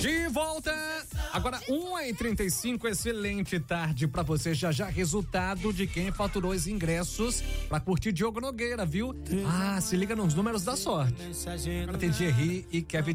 De volta! Agora 1h35, excelente tarde pra você. Já resultado de quem faturou os ingressos pra curtir Diogo Nogueira, viu? Se liga nos números da sorte. Agora tem Thierry e Kevin